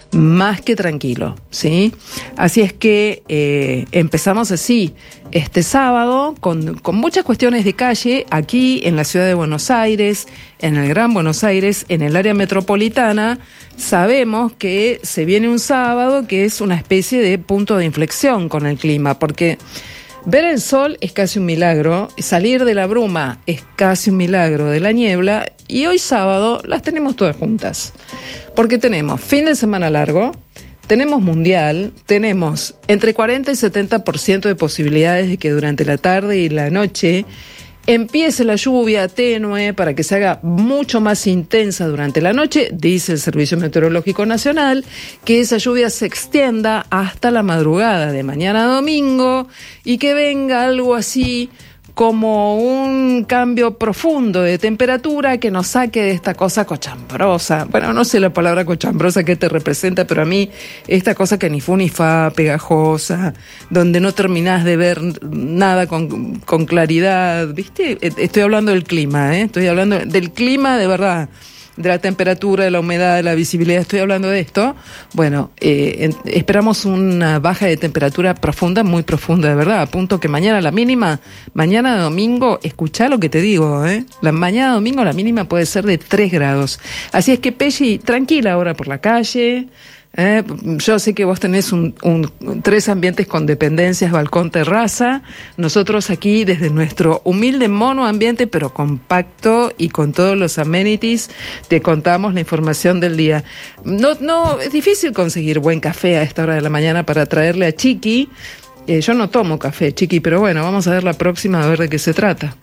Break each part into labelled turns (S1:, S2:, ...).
S1: más que tranquilo, ¿sí? Así es que empezamos así este sábado con muchas cuestiones de calle aquí en la ciudad de Buenos Aires, en el Gran Buenos Aires, en el área metropolitana. Sabemos que se viene un sábado que es una especie de punto de inflexión con el clima, porque ver el sol es casi un milagro, salir de la bruma es casi un milagro de la niebla, y hoy sábado las tenemos todas juntas. Porque tenemos fin de semana largo, tenemos mundial, tenemos entre 40 y 70% de posibilidades de que durante la tarde y la noche empiece la lluvia tenue para que se haga mucho más intensa durante la noche. Dice el Servicio Meteorológico Nacional que esa lluvia se extienda hasta la madrugada de mañana a domingo y que venga algo así como un cambio profundo de temperatura que nos saque de esta cosa cochambrosa. Bueno, no sé la palabra cochambrosa que te representa, pero a mí esta cosa que ni fu ni fa, pegajosa, donde no terminás de ver nada con claridad, ¿viste? Estoy hablando del clima, estoy hablando del clima de verdad, de la temperatura, de la humedad, de la visibilidad, estoy hablando de esto. Bueno, esperamos una baja de temperatura profunda, muy profunda de verdad, a punto que mañana la mínima, mañana domingo, escuchá lo que te digo, la mañana domingo la mínima puede ser de 3 grados. Así es que, Pelli, tranquila ahora por la calle. Yo sé que vos tenés 3 ambientes con dependencias, balcón, terraza. Nosotros aquí desde nuestro humilde monoambiente, pero compacto y con todos los amenities, te contamos la información del día. No, es difícil conseguir buen café a esta hora de la mañana para traerle a Chiqui. Yo no tomo café, Chiqui, pero bueno, vamos a ver la próxima a ver de qué se trata.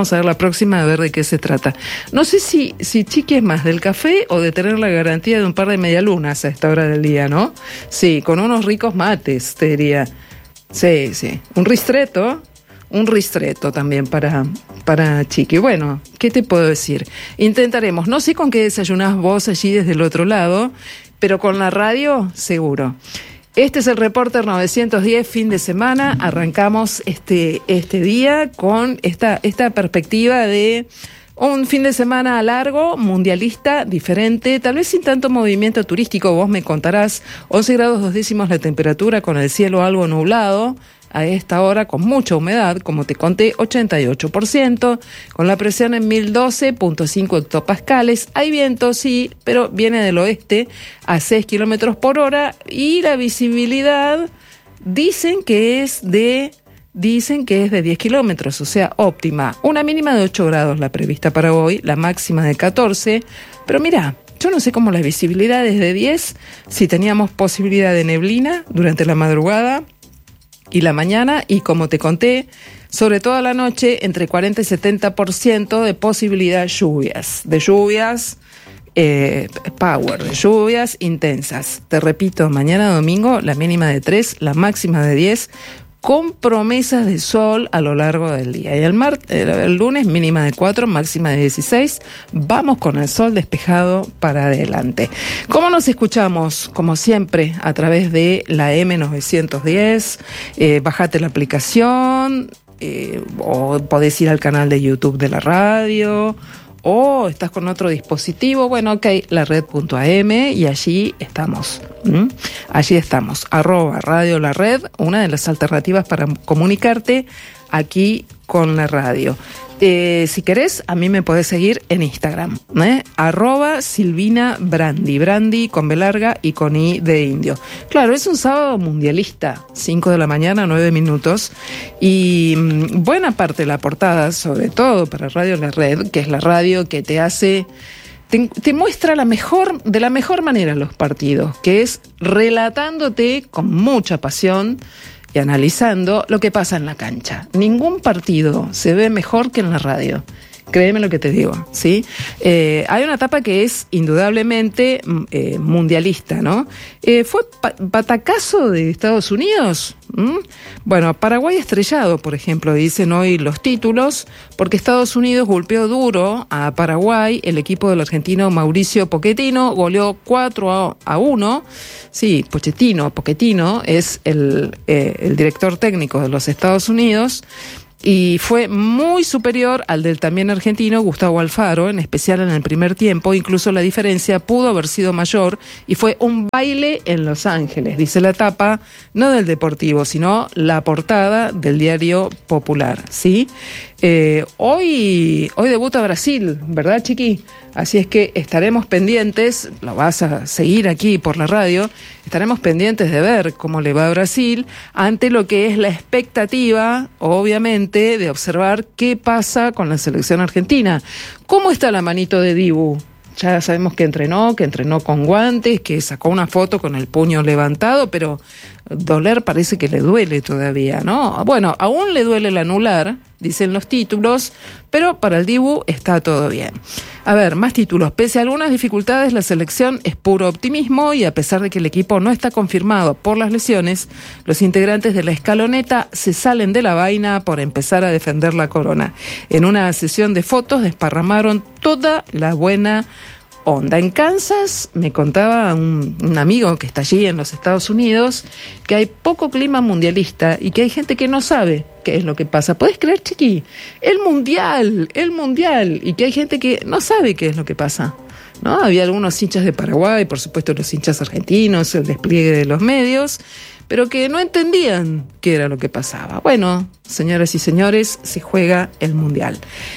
S1: No sé si Chiqui es más del café o de tener la garantía de un par de medialunas a esta hora del día, ¿no? Sí, con unos ricos mates, te diría. Sí. Un ristretto también para Chiqui. Bueno, ¿qué te puedo decir? Intentaremos. No sé con qué desayunás vos allí desde el otro lado, pero con la radio, seguro. Este es el Reporter 910, fin de semana. Arrancamos este día con esta perspectiva de un fin de semana largo, mundialista, diferente, tal vez sin tanto movimiento turístico. Vos me contarás, 11 grados 2 décimos la temperatura, con el cielo algo nublado. A esta hora con mucha humedad, como te conté, 88%, con la presión en 1012.5 hectopascales. Hay viento, sí, pero viene del oeste a 6 kilómetros por hora y la visibilidad dicen que es de 10 kilómetros, o sea, óptima. Una mínima de 8 grados la prevista para hoy, la máxima de 14, pero mirá, yo no sé cómo la visibilidad es de 10, si teníamos posibilidad de neblina durante la madrugada y la mañana, y como te conté, sobre todo la noche, entre 40 y 70% de posibilidad de lluvias power, de lluvias intensas. Te repito, mañana domingo la mínima de 3, la máxima de 10, con promesas de sol a lo largo del día. Y el lunes mínima de 4, máxima de 16. Vamos con el sol despejado para adelante. ¿Cómo nos escuchamos? Como siempre, a través de la M910. Bájate la aplicación, o podés ir al canal de YouTube de la radio, o estás con otro dispositivo, bueno, ok, lared.am, y allí estamos. Allí estamos, @Radio La Red, una de las alternativas para comunicarte aquí con la radio. Si querés, a mí me podés seguir en Instagram, @SilvinaBrandi, Brandi con B larga y con I de indio. Claro, es un sábado mundialista, 5 de la mañana, 9 minutos, y buena parte de la portada, sobre todo para Radio La Red, que es la radio que te hace, te muestra de la mejor manera los partidos, que es relatándote con mucha pasión y analizando lo que pasa en la cancha. Ningún partido se ve mejor que en la radio. Créeme lo que te digo, ¿sí? Hay una etapa que es indudablemente mundialista, ¿no? ¿Fue batacazo de Estados Unidos? Bueno, Paraguay estrellado, por ejemplo, dicen hoy los títulos, porque Estados Unidos golpeó duro a Paraguay. El equipo del argentino Mauricio Pochettino goleó 4-1. Sí, Pochettino es el director técnico de los Estados Unidos. y fue muy superior al del también argentino Gustavo Alfaro, en especial en el primer tiempo. Incluso la diferencia pudo haber sido mayor y fue un baile en Los Ángeles, dice la tapa, no del Deportivo, sino la portada del diario Popular, ¿sí? Hoy debuta Brasil, ¿verdad, Chiqui? Así es que estaremos pendientes, lo vas a seguir aquí por la radio, estaremos pendientes de ver cómo le va a Brasil ante lo que es la expectativa, obviamente, de observar qué pasa con la selección argentina. ¿Cómo está la manito de Dibu? Ya sabemos que entrenó con guantes, que sacó una foto con el puño levantado, pero doler parece que le duele todavía, ¿no? Bueno, aún le duele el anular, dicen los títulos, pero para el Dibu está todo bien. A ver, más títulos. Pese a algunas dificultades, la selección es puro optimismo y a pesar de que el equipo no está confirmado por las lesiones, los integrantes de la escaloneta se salen de la vaina por empezar a defender la corona. En una sesión de fotos desparramaron toda la buena onda. En Kansas me contaba un amigo que está allí en los Estados Unidos que hay poco clima mundialista y que hay gente que no sabe qué es lo que pasa. ¿Podés creer, Chiqui? El mundial, y que hay gente que no sabe qué es lo que pasa, ¿no? Había algunos hinchas de Paraguay, por supuesto los hinchas argentinos, el despliegue de los medios, pero que no entendían qué era lo que pasaba. Bueno, señoras y señores, se juega el mundial.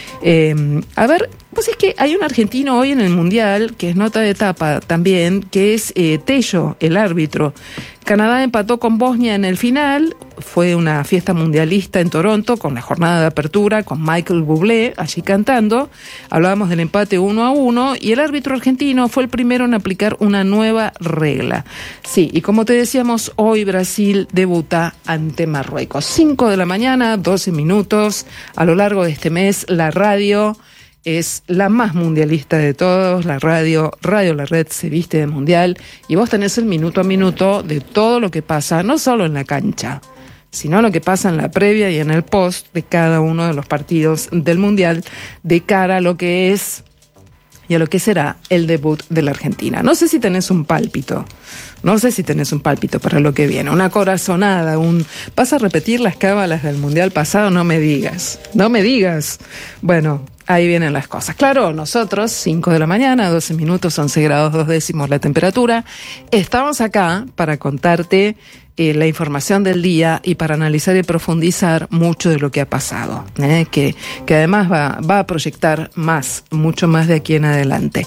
S1: A ver, pues es que hay un argentino hoy en el Mundial, que es nota de tapa también, que es Tello, el árbitro. Canadá empató con Bosnia en el final, fue una fiesta mundialista en Toronto con la jornada de apertura, con Michael Bublé allí cantando. Hablábamos del empate 1-1 y el árbitro argentino fue el primero en aplicar una nueva regla. Sí, y como te decíamos, hoy Brasil debuta ante Marruecos. 5 de la mañana, 12 minutos. A lo largo de este mes, la radio es la más mundialista de todos, la Radio La Red se viste de mundial y vos tenés el minuto a minuto de todo lo que pasa, no solo en la cancha, sino lo que pasa en la previa y en el post de cada uno de los partidos del mundial de cara a lo que es y a lo que será el debut de la Argentina. No sé si tenés un pálpito para lo que viene, una corazonada, ¿vas a repetir las cábalas del mundial pasado? No me digas. Bueno, ahí vienen las cosas. Claro, nosotros, 5 de la mañana, 12 minutos, 11 grados 2 décimos la temperatura, estamos acá para contarte la información del día y para analizar y profundizar mucho de lo que ha pasado, que además va a proyectar mucho más de aquí en adelante.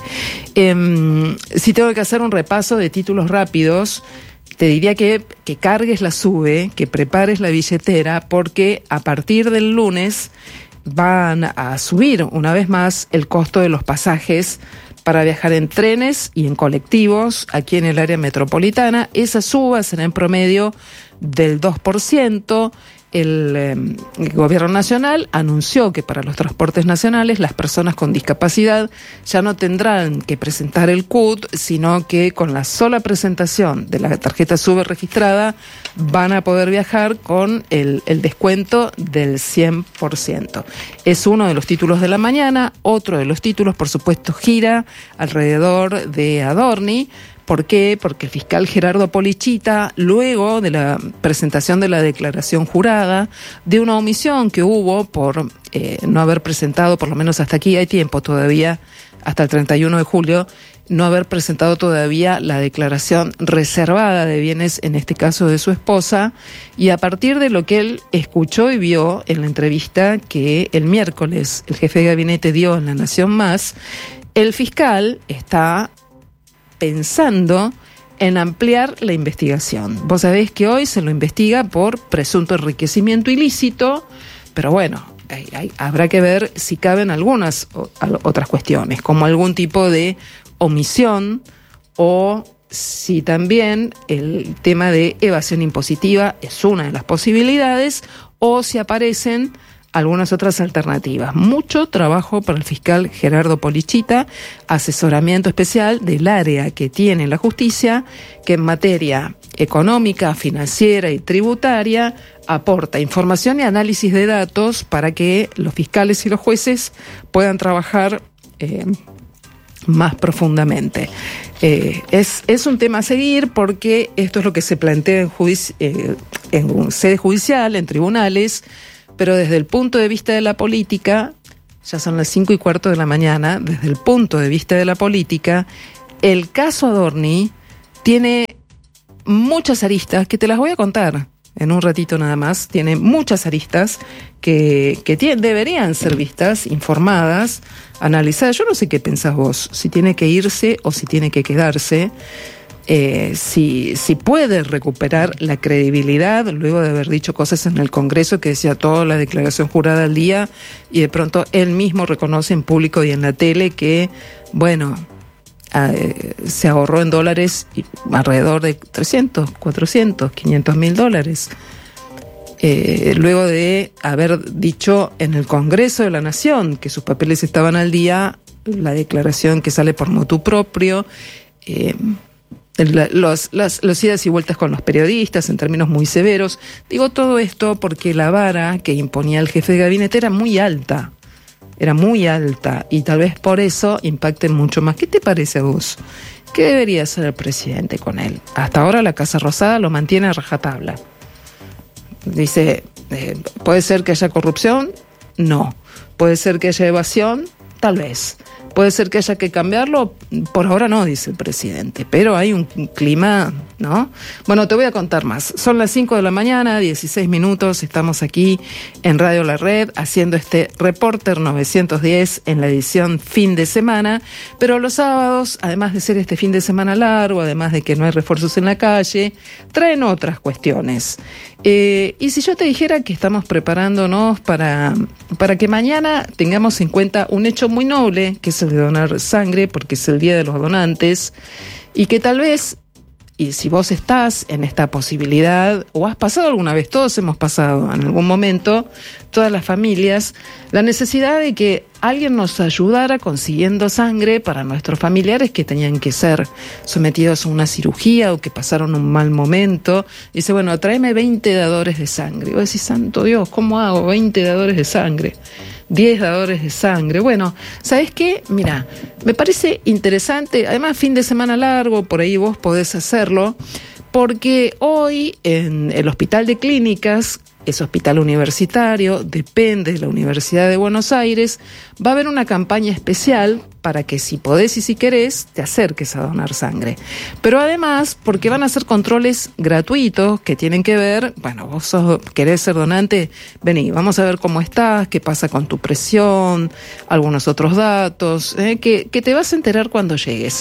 S1: Si tengo que hacer un repaso de títulos rápidos, te diría que cargues la SUBE, que prepares la billetera, porque a partir del lunes van a subir una vez más el costo de los pasajes para viajar en trenes y en colectivos aquí en el área metropolitana. Esa suba será en promedio del 2%. El gobierno nacional anunció que para los transportes nacionales las personas con discapacidad ya no tendrán que presentar el CUT, sino que con la sola presentación de la tarjeta SUBE registrada van a poder viajar con el descuento del 100%. Es uno de los títulos de la mañana. Otro de los títulos, por supuesto, gira alrededor de Adorni. ¿Por qué? Porque el fiscal Gerardo Polichita, luego de la presentación de la declaración jurada, de una omisión que hubo por no haber presentado, por lo menos hasta aquí hay tiempo todavía, hasta el 31 de julio, no haber presentado todavía la declaración reservada de bienes, en este caso de su esposa, y a partir de lo que él escuchó y vio en la entrevista que el miércoles el jefe de gabinete dio en La Nación Más, el fiscal está pensando en ampliar la investigación. Vos sabés que hoy se lo investiga por presunto enriquecimiento ilícito, pero bueno, habrá que ver si caben algunas otras cuestiones, como algún tipo de omisión o si también el tema de evasión impositiva es una de las posibilidades o si aparecen algunas otras alternativas. Mucho trabajo para el fiscal Gerardo Polichita, asesoramiento especial del área que tiene la justicia, que en materia económica, financiera y tributaria aporta información y análisis de datos para que los fiscales y los jueces puedan trabajar más profundamente. Es un tema a seguir porque esto es lo que se plantea en sede judicial, en tribunales, pero desde el punto de vista de la política, ya son las 5:15 de la mañana, desde el punto de vista de la política, el caso Adorni tiene muchas aristas que te las voy a contar en un ratito nada más. Tiene muchas aristas que deberían ser vistas, informadas, analizadas. Yo no sé qué pensás vos, si tiene que irse o si tiene que quedarse, si puede recuperar la credibilidad luego de haber dicho cosas en el Congreso que decía toda la declaración jurada al día, y de pronto él mismo reconoce en público y en la tele que, bueno, se ahorró en dólares alrededor de 300, 400, 500 mil dólares. Luego de haber dicho en el Congreso de la Nación que sus papeles estaban al día, la declaración que sale por motu propio, los idas y vueltas con los periodistas en términos muy severos. Digo todo esto porque la vara que imponía el jefe de gabinete era muy alta. Era muy alta y tal vez por eso impacten mucho más. ¿Qué te parece a vos? ¿Qué debería hacer el presidente con él? Hasta ahora la Casa Rosada lo mantiene a rajatabla. Dice, ¿puede ser que haya corrupción? No. ¿Puede ser que haya evasión? Tal vez. ¿Puede ser que haya que cambiarlo? Por ahora no, dice el presidente, pero hay un clima, ¿no? Bueno, te voy a contar más. Son las 5 de la mañana, 16 minutos, estamos aquí en Radio La Red haciendo este Reporter 910 en la edición fin de semana, pero los sábados, además de ser este fin de semana largo, además de que no hay refuerzos en la calle, traen otras cuestiones. Y si yo te dijera que estamos preparándonos para que mañana tengamos en cuenta un hecho muy noble, que es el de donar sangre, porque es el Día de los Donantes, y que tal vez, y si vos estás en esta posibilidad, o has pasado alguna vez, todos hemos pasado en algún momento, todas las familias, la necesidad de que alguien nos ayudara consiguiendo sangre para nuestros familiares que tenían que ser sometidos a una cirugía o que pasaron un mal momento. Dice, bueno, tráeme 20 dadores de sangre. Y vos decís, santo Dios, ¿cómo hago 20 dadores de sangre? 10 dadores de sangre. Bueno, ¿sabés qué? Mira, me parece interesante, además fin de semana largo, por ahí vos podés hacerlo, porque hoy en el Hospital de Clínicas, es hospital universitario, depende de la Universidad de Buenos Aires, va a haber una campaña especial para que si podés y si querés, te acerques a donar sangre. Pero además, porque van a hacer controles gratuitos que tienen que ver, bueno, vos querés ser donante, vení, vamos a ver cómo estás, qué pasa con tu presión, algunos otros datos, que te vas a enterar cuando llegues.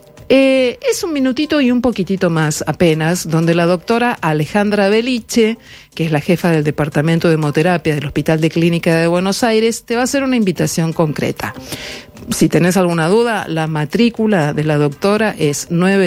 S1: Es un minutito y un poquitito más apenas, donde la doctora Alejandra Beliche, que es la jefa del Departamento de Hemoterapia del Hospital de Clínica de Buenos Aires, te va a hacer una invitación concreta. Si tenés alguna duda, la matrícula de la doctora es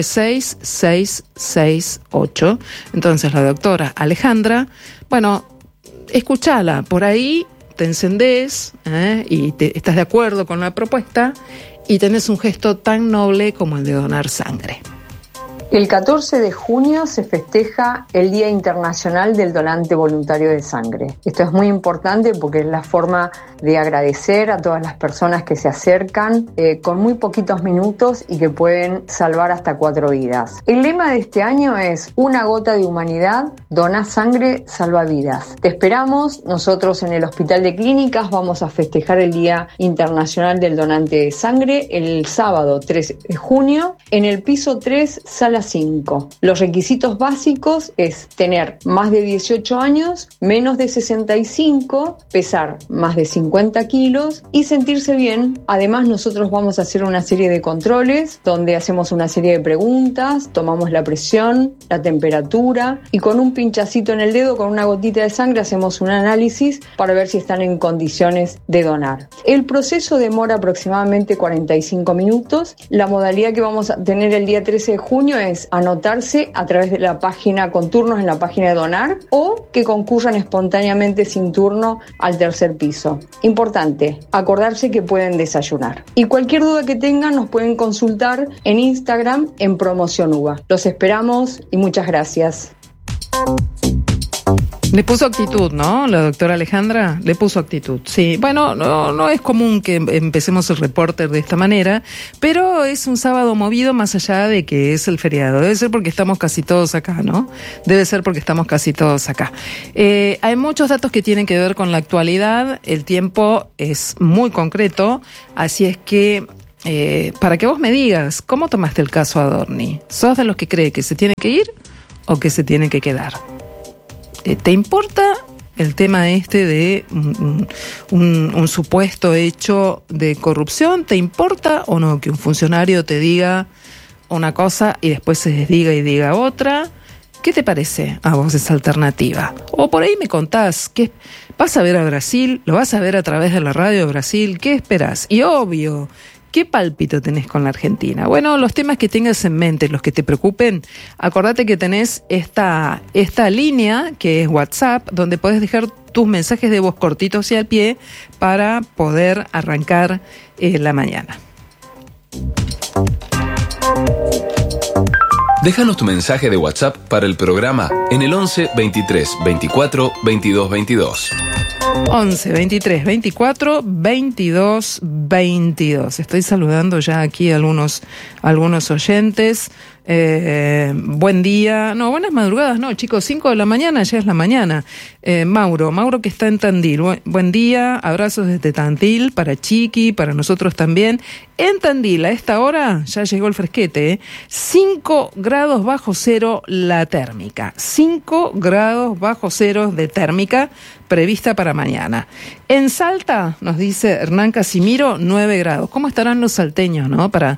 S1: 96668. Entonces, la doctora Alejandra, bueno, escuchala, por ahí te encendés y estás de acuerdo con la propuesta y tenés un gesto tan noble como el de donar sangre.
S2: El 14 de junio se festeja el Día Internacional del Donante Voluntario de Sangre. Esto es muy importante porque es la forma de agradecer a todas las personas que se acercan con muy poquitos minutos y que pueden salvar hasta 4 vidas. El lema de este año es una gota de humanidad, dona sangre, salva vidas. Te esperamos, nosotros en el Hospital de Clínicas vamos a festejar el Día Internacional del Donante de Sangre el sábado 3 de junio en el piso 3, sala 5. Los requisitos básicos es tener más de 18 años, menos de 65, pesar más de 50 kilos y sentirse bien. Además, nosotros vamos a hacer una serie de controles donde hacemos una serie de preguntas, tomamos la presión, la temperatura y con un pinchacito en el dedo, con una gotita de sangre, hacemos un análisis para ver si están en condiciones de donar. El proceso demora aproximadamente 45 minutos. La modalidad que vamos a tener el día 13 de junio es anotarse a través de la página con turnos en la página de Donar o que concurran espontáneamente sin turno al tercer piso. Importante, acordarse que pueden desayunar. Y cualquier duda que tengan nos pueden consultar en Instagram en Promoción UBA. Los esperamos y muchas gracias.
S1: Le puso actitud, ¿no? La doctora Alejandra le puso actitud. Sí, bueno, no es común que empecemos el reporter de esta manera, pero es un sábado movido más allá de que es el feriado. Debe ser porque estamos casi todos acá, ¿no? Debe ser porque estamos casi todos acá. Hay muchos datos que tienen que ver con la actualidad. El tiempo es muy concreto, así es que para que vos me digas, ¿cómo tomaste el caso Adorni? ¿Sos de los que cree que se tiene que ir o que se tiene que quedar? ¿Te importa el tema este de un supuesto hecho de corrupción? ¿Te importa o no que un funcionario te diga una cosa y después se desdiga y diga otra? ¿Qué te parece a vos esa alternativa? O por ahí me contás, ¿qué vas a ver a Brasil? ¿Lo vas a ver a través de la radio de Brasil? ¿Qué esperás? Y obvio, ¿qué pálpito tenés con la Argentina? Bueno, los temas que tengas en mente, los que te preocupen, acordate que tenés esta línea que es WhatsApp, donde podés dejar tus mensajes de voz cortitos y al pie para poder arrancar la mañana.
S3: Déjanos tu mensaje de WhatsApp para el programa en el 11 23 24 22 22.
S1: 11 23 24 22 22. Estoy saludando ya aquí a algunos oyentes. Buen día, no, buenas madrugadas, no, chicos, 5 de la mañana, ya es la mañana. Mauro que está en Tandil, buen día, abrazos desde Tandil, para Chiqui, para nosotros también. En Tandil, a esta hora, ya llegó el fresquete, 5 grados bajo cero la térmica, 5 grados bajo cero de térmica prevista para mañana. En Salta, nos dice Hernán Casimiro, 9 grados. ¿Cómo estarán los salteños, no? Para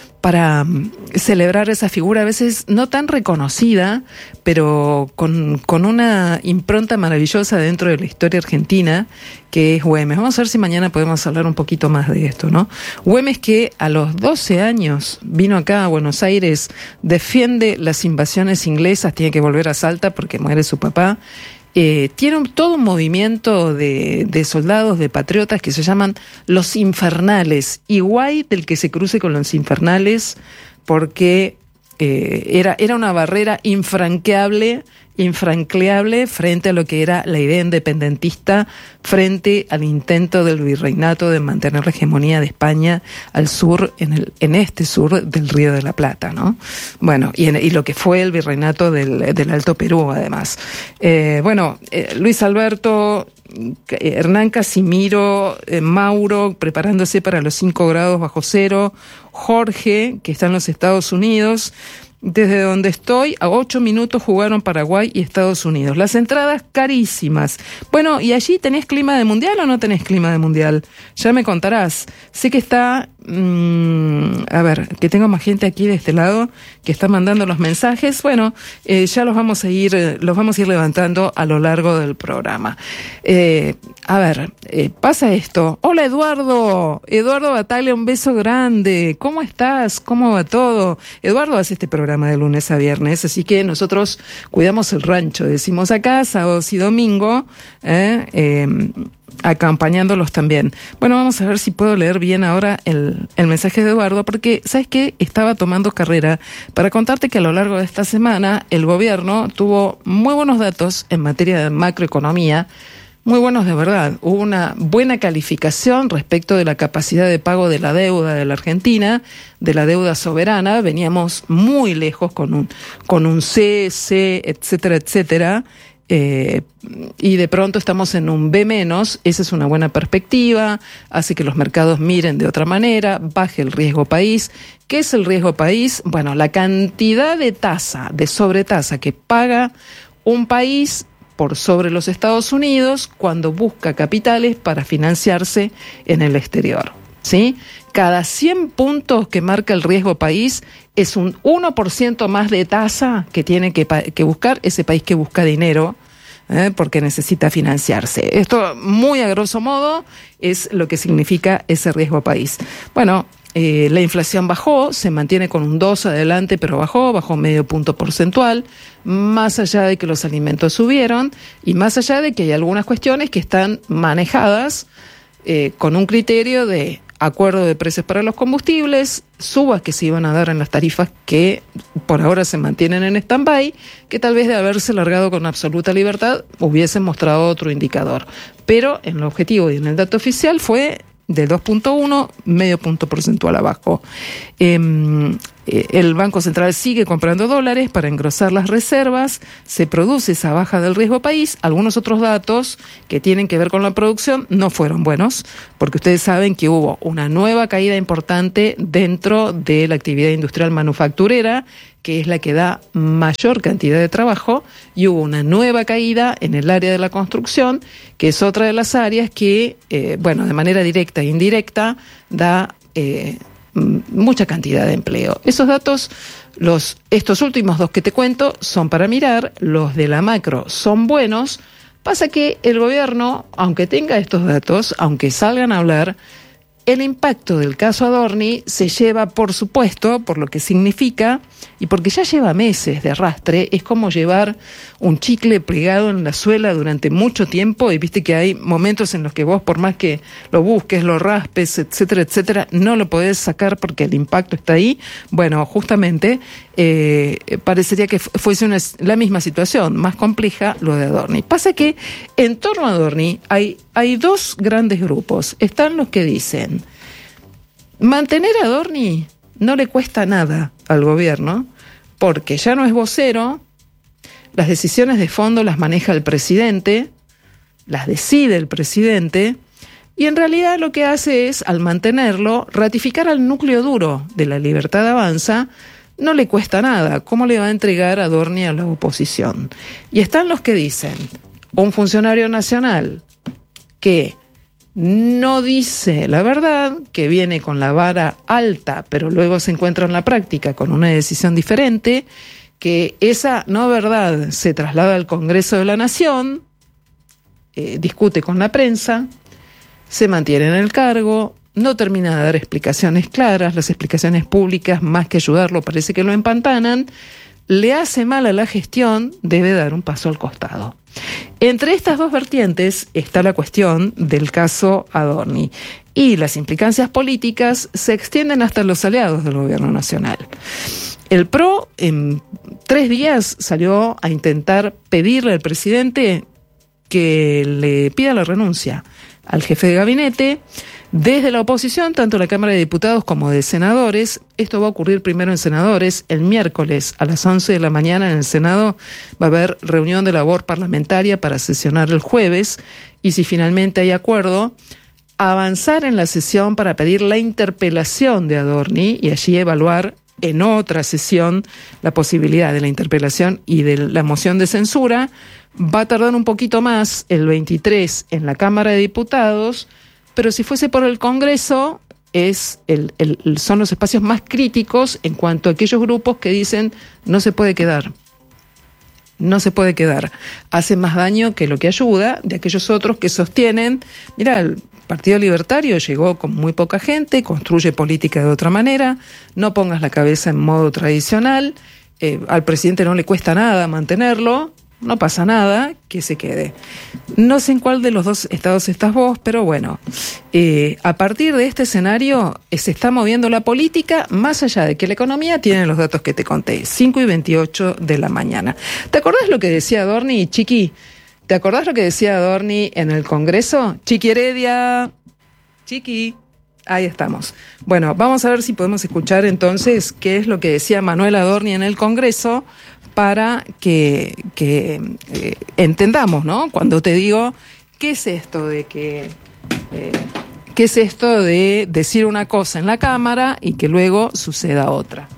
S1: celebrar esa figura a veces no tan reconocida, pero con una impronta maravillosa dentro de la historia argentina, que es Güemes. Vamos a ver si mañana podemos hablar un poquito más de esto, ¿no? Güemes, que a los 12 años vino acá a Buenos Aires, defiende las invasiones inglesas, tiene que volver a Salta porque muere su papá. Tiene todo un movimiento de soldados, de patriotas que se llaman los infernales, y guay del que se cruce con los infernales, porque era una barrera infranqueable frente a lo que era la idea independentista, frente al intento del virreinato de mantener la hegemonía de España al sur, en este sur del Río de la Plata, ¿no? Bueno, y lo que fue el virreinato del Alto Perú, además. Luis Alberto, Hernán Casimiro, Mauro, preparándose para los 5 grados bajo cero, Jorge, que está en los Estados Unidos. Desde donde estoy, a 8 minutos jugaron Paraguay y Estados Unidos. Las entradas carísimas. Bueno, ¿y allí tenés clima de mundial o no tenés clima de mundial? Ya me contarás. Sé que está... que tengo más gente aquí de este lado que está mandando los mensajes. Bueno, ya los vamos a ir levantando a lo largo del programa. Pasa esto. Hola, Eduardo Bataglia, un beso grande. ¿Cómo estás? ¿Cómo va todo? Eduardo hace este programa de lunes a viernes, así que nosotros cuidamos el rancho, decimos acá, sábados y domingo, acompañándolos también. Bueno, vamos a ver si puedo leer bien ahora el mensaje de Eduardo, porque, ¿sabes qué? Estaba tomando carrera para contarte que a lo largo de esta semana el gobierno tuvo muy buenos datos en materia de macroeconomía, muy buenos de verdad. Hubo una buena calificación respecto de la capacidad de pago de la deuda de la Argentina, de la deuda soberana. Veníamos muy lejos con un C, etcétera, etcétera. Y de pronto estamos en un B-. Esa es una buena perspectiva, hace que los mercados miren de otra manera, baje el riesgo país. ¿Qué es el riesgo país? Bueno, la cantidad de sobretasa que paga un país por sobre los Estados Unidos cuando busca capitales para financiarse en el exterior, ¿sí? Cada 100 puntos que marca el riesgo país es un 1% más de tasa que tiene que buscar ese país que busca dinero, porque necesita financiarse. Esto, muy a grosso modo, es lo que significa ese riesgo país. Bueno, la inflación bajó, se mantiene con un 2 adelante, pero bajó medio punto porcentual, más allá de que los alimentos subieron y más allá de que hay algunas cuestiones que están manejadas con un criterio de acuerdo de precios para los combustibles, subas que se iban a dar en las tarifas que por ahora se mantienen en stand-by, que tal vez de haberse largado con absoluta libertad hubiesen mostrado otro indicador. Pero en el objetivo y en el dato oficial fue de 2.1, medio punto porcentual abajo. El Banco Central sigue comprando dólares para engrosar las reservas, se produce esa baja del riesgo país. Algunos otros datos que tienen que ver con la producción no fueron buenos, porque ustedes saben que hubo una nueva caída importante dentro de la actividad industrial manufacturera, que es la que da mayor cantidad de trabajo, y hubo una nueva caída en el área de la construcción, que es otra de las áreas que, de manera directa e indirecta, da mucha cantidad de empleo. Esos datos, estos últimos dos que te cuento, son para mirar. Los de la macro son buenos. Pasa que el gobierno, aunque tenga estos datos, aunque salgan a hablar, el impacto del caso Adorni se lleva, por supuesto, por lo que significa y porque ya lleva meses de arrastre. Es como llevar un chicle pegado en la suela durante mucho tiempo, y viste que hay momentos en los que vos, por más que lo busques, lo raspes, etcétera, etcétera, no lo podés sacar porque el impacto está ahí. Bueno, justamente parecería que fuese la misma situación, más compleja lo de Adorni. Pasa que en torno a Adorni hay dos grandes grupos. Están los que dicen: mantener a Adorni no le cuesta nada al gobierno, porque ya no es vocero, las decisiones de fondo las maneja el presidente, las decide el presidente, y en realidad lo que hace es, al mantenerlo, ratificar al núcleo duro de La Libertad Avanza. No le cuesta nada. ¿Cómo le va a entregar a Adorni a la oposición? Y están los que dicen: un funcionario nacional que no dice la verdad, que viene con la vara alta, pero luego se encuentra en la práctica con una decisión diferente, que esa no verdad se traslada al Congreso de la Nación, discute con la prensa, se mantiene en el cargo, no termina de dar explicaciones claras, las explicaciones públicas, más que ayudarlo, parece que lo empantanan, le hace mal a la gestión, debe dar un paso al costado. Entre estas dos vertientes está la cuestión del caso Adorni, y las implicancias políticas se extienden hasta los aliados del gobierno nacional. El PRO en 3 días salió a intentar pedirle al presidente que le pida la renuncia al jefe de gabinete. Desde la oposición, tanto la Cámara de Diputados como de Senadores, esto va a ocurrir primero en Senadores. El miércoles a las 11 de la mañana en el Senado va a haber reunión de labor parlamentaria para sesionar el jueves, y si finalmente hay acuerdo, avanzar en la sesión para pedir la interpelación de Adorni y allí evaluar en otra sesión la posibilidad de la interpelación y de la moción de censura. Va a tardar un poquito más, el 23 en la Cámara de Diputados, pero si fuese por el Congreso, son los espacios más críticos en cuanto a aquellos grupos que dicen no se puede quedar. No se puede quedar. Hace más daño que lo que ayuda, de aquellos otros que sostienen, mira, el Partido Libertario llegó con muy poca gente, construye política de otra manera, no pongas la cabeza en modo tradicional, al presidente no le cuesta nada mantenerlo, no pasa nada, que se quede. No sé en cuál de los dos estados estás vos, pero bueno, a partir de este escenario se está moviendo la política, más allá de que la economía tiene los datos que te conté, 5:28 de la mañana. ¿Te acordás lo que decía Adorni, Chiqui? ¿Te acordás lo que decía Adorni en el Congreso? Chiqui Heredia, Chiqui, ahí estamos. Bueno, vamos a ver si podemos escuchar entonces qué es lo que decía Manuel Adorni en el Congreso, para que entendamos, ¿no? Cuando te digo, ¿qué es esto de qué es esto de decir una cosa en la Cámara y que luego suceda otra?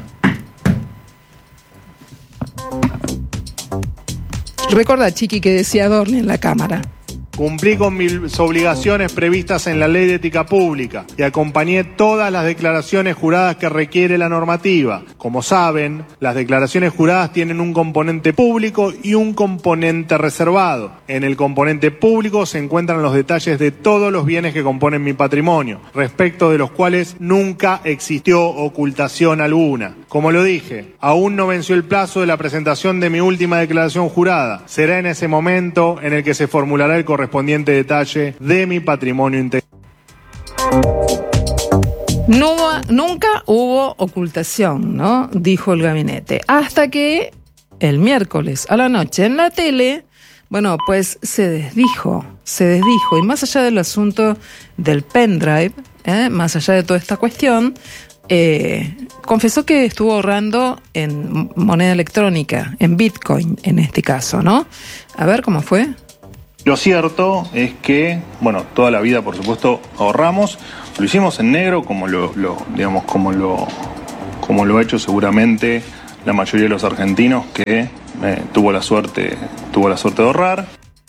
S1: Recuerda, Chiqui, que decía Adorni en la Cámara:
S4: cumplí con mis obligaciones previstas en la Ley de Ética Pública y acompañé todas las declaraciones juradas que requiere la normativa. Como saben, las declaraciones juradas tienen un componente público y un componente reservado. En el componente público se encuentran los detalles de todos los bienes que componen mi patrimonio, respecto de los cuales nunca existió ocultación alguna. Como lo dije, aún no venció el plazo de la presentación de mi última declaración jurada. Será en ese momento en el que se formulará el correspondiente detalle de mi patrimonio integral.
S1: Nunca hubo ocultación, ¿no? Dijo el gabinete. Hasta que el miércoles a la noche en la tele, bueno, pues se desdijo. Y más allá del asunto del pendrive, más allá de toda esta cuestión, confesó que estuvo ahorrando en moneda electrónica, en Bitcoin en este caso, ¿no? A ver cómo fue.
S5: Lo cierto es que, bueno, toda la vida, por supuesto, ahorramos. Lo hicimos en negro, como lo ha hecho seguramente la mayoría de los argentinos que tuvo la suerte de ahorrar.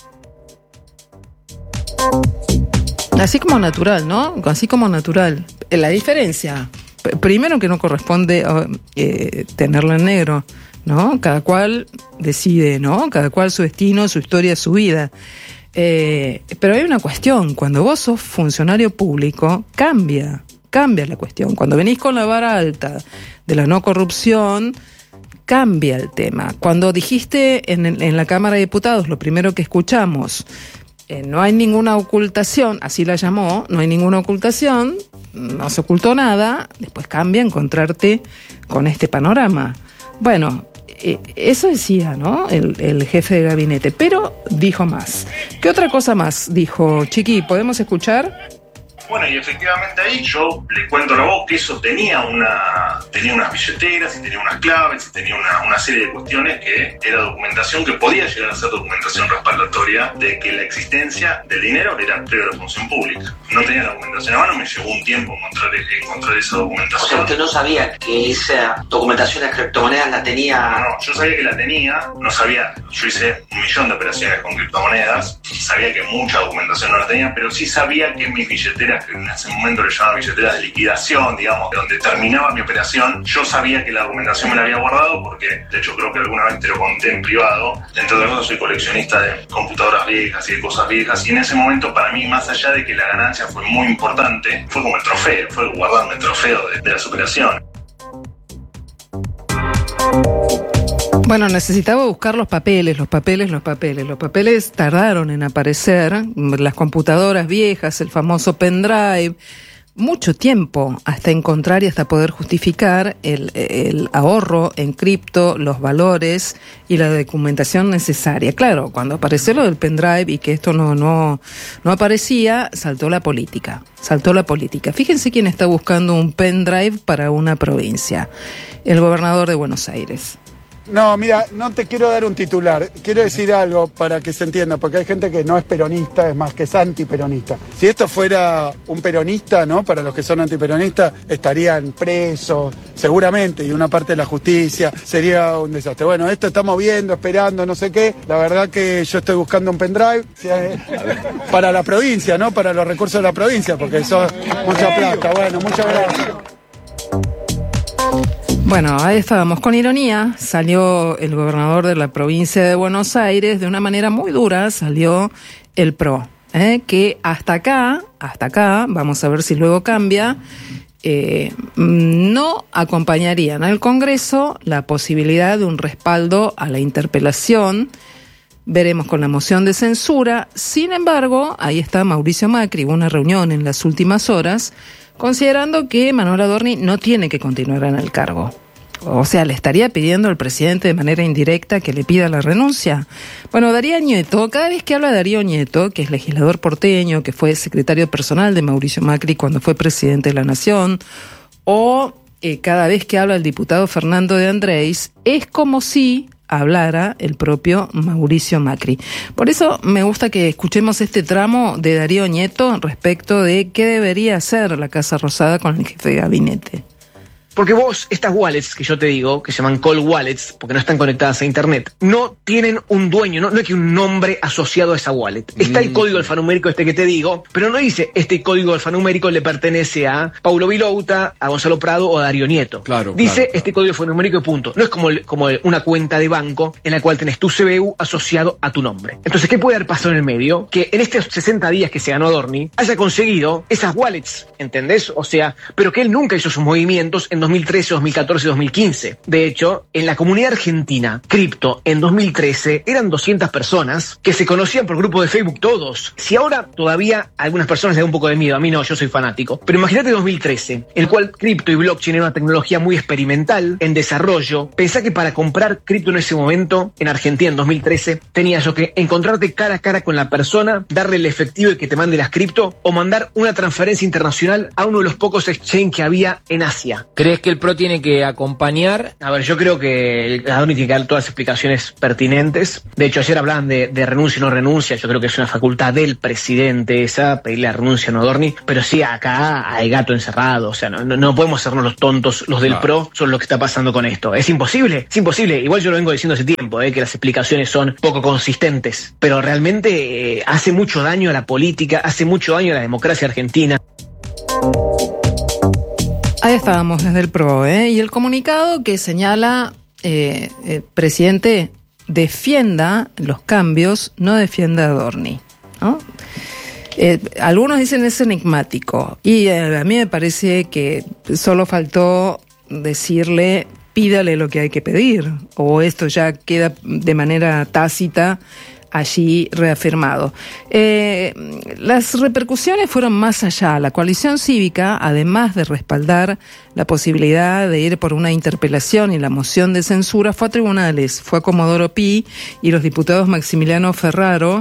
S1: Así como natural, ¿no? Así como natural. La diferencia, primero que no corresponde tenerlo en negro, ¿no? Cada cual decide, ¿no? Cada cual su destino, su historia, su vida. Pero hay una cuestión, cuando vos sos funcionario público, cambia la cuestión. Cuando venís con la vara alta de la no corrupción, cambia el tema. Cuando dijiste en la Cámara de Diputados, lo primero que escuchamos, no hay ninguna ocultación, así la llamó, no hay ninguna ocultación, no se ocultó nada, después cambia encontrarte con este panorama. Bueno, eso decía, ¿no? El jefe de gabinete, pero dijo más. ¿Qué otra cosa más dijo? Chiqui, ¿podemos escuchar?
S5: Bueno, y efectivamente ahí yo le cuento a la voz que eso tenía unas billeteras y tenía unas claves y tenía una serie de cuestiones que era documentación que podía llegar a ser documentación respaldatoria de que la existencia del dinero era empleo de función pública. No tenía la documentación a mano, me llevó un tiempo encontrar esa documentación.
S6: O sea, usted no sabía que esa documentación de criptomonedas la tenía...
S5: No, yo sabía que la tenía, no sabía, yo hice 1.000.000 de operaciones con criptomonedas, sabía que mucha documentación no la tenía, pero sí sabía que mis billeteras, que en ese momento le llamaba billeteras de liquidación, digamos, donde terminaba mi operación, yo sabía que la documentación me la había guardado porque, de hecho, creo que alguna vez te lo conté en privado. Entre otras cosas, soy coleccionista de computadoras viejas y de cosas viejas, y en ese momento, para mí, más allá de que la ganancia fue muy importante, fue como el trofeo, fue guardarme el trofeo de las operaciones.
S1: Bueno, necesitaba buscar los papeles tardaron en aparecer, las computadoras viejas, el famoso pendrive, mucho tiempo hasta encontrar y hasta poder justificar el ahorro en cripto, los valores y la documentación necesaria. Claro, cuando apareció lo del pendrive y que esto no aparecía, saltó la política. Fíjense quién está buscando un pendrive para una provincia, el gobernador de Buenos Aires.
S7: No, mira, no te quiero dar un titular, quiero decir algo para que se entienda, porque hay gente que no es peronista, es más que es antiperonista. Si esto fuera un peronista, ¿no? Para los que son antiperonistas, estarían presos, seguramente, y una parte de la justicia, sería un desastre. Bueno, esto estamos viendo, esperando, no sé qué. La verdad que yo estoy buscando un pendrive para la provincia, ¿no? Para los recursos de la provincia, porque eso es mucha plata. Bueno, muchas gracias.
S1: Bueno, ahí estábamos. Con ironía salió el gobernador de la provincia de Buenos Aires, de una manera muy dura salió el PRO, que hasta acá, vamos a ver si luego cambia, no acompañarían al Congreso la posibilidad de un respaldo a la interpelación. Veremos con la moción de censura. Sin embargo, ahí está Mauricio Macri, hubo una reunión en las últimas horas, considerando que Manuel Adorni no tiene que continuar en el cargo. O sea, le estaría pidiendo al presidente de manera indirecta que le pida la renuncia. Bueno, Darío Nieto, cada vez que habla Darío Nieto, que es legislador porteño, que fue secretario personal de Mauricio Macri cuando fue presidente de la Nación, o cada vez que habla el diputado Fernando de Andrés, es como si hablara el propio Mauricio Macri. Por eso me gusta que escuchemos este tramo de Darío Nieto respecto de qué debería hacer la Casa Rosada con el jefe de gabinete.
S8: Porque vos, estas wallets que yo te digo, que se llaman cold wallets, porque no están conectadas a internet, no tienen un dueño, no hay que un nombre asociado a esa wallet. Está el código alfanumérico que te digo, pero no dice este código alfanumérico le pertenece a Paulo Vilouta, a Gonzalo Prado o a Darío Nieto. Dice este código alfanumérico y punto. No es como una cuenta de banco en la cual tenés tu CBU asociado a tu nombre. Entonces, ¿qué puede haber pasado en el medio? Que en estos 60 días que se ganó Adorni haya conseguido esas wallets, ¿entendés? O sea, pero que él nunca hizo sus movimientos en 2013, 2014, 2015. De hecho, en la comunidad argentina, cripto en 2013 eran 200 personas que se conocían por grupo de Facebook todos. Si ahora todavía a algunas personas les da un poco de miedo, a mí no, yo soy fanático. Pero imagínate 2013, el cual cripto y blockchain era una tecnología muy experimental, en desarrollo. Pensá que para comprar cripto en ese momento, en Argentina en 2013, tenías yo que encontrarte cara a cara con la persona, darle el efectivo y que te mande las cripto, o mandar una transferencia internacional a uno de los pocos exchange que había en Asia.
S9: ¿Crees que el PRO tiene que acompañar?
S8: A ver, yo creo que el Adorni tiene que dar todas las explicaciones pertinentes. De hecho, ayer hablaban de renuncia y no renuncia. Yo creo que es una facultad del presidente esa, pedirle la renuncia a Adorni. Pero sí, acá hay gato encerrado. O sea, no podemos hacernos los tontos, los del PRO, sobre lo que está pasando con esto. Es imposible, es imposible. Igual yo lo vengo diciendo hace tiempo, que las explicaciones son poco consistentes. Pero realmente hace mucho daño a la política, hace mucho daño a la democracia argentina.
S1: Ahí estábamos desde el PRO, y el comunicado que señala, presidente, defienda los cambios, no defienda a Adorni, ¿no? Algunos dicen es enigmático y a mí me parece que solo faltó decirle pídale lo que hay que pedir, o esto ya queda de manera tácita allí reafirmado. Las repercusiones fueron más allá. La coalición cívica, además de respaldar la posibilidad de ir por una interpelación y la moción de censura, fue a tribunales, fue a Comodoro Pi y los diputados Maximiliano Ferraro,